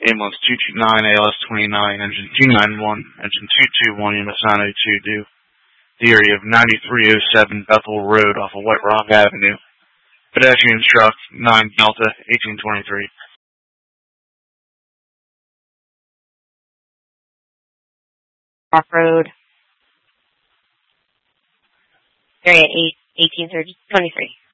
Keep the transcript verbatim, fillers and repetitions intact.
ambulance two two nine, A L S twenty-nine, engine two nine one, engine two two one, units nine oh two, due the area of ninety-three oh seven Bethel Road off of White Rock Avenue. Pedestrian truck, nine Delta, eighteen twenty-three. Off road. Area eight, eighteen twenty-three.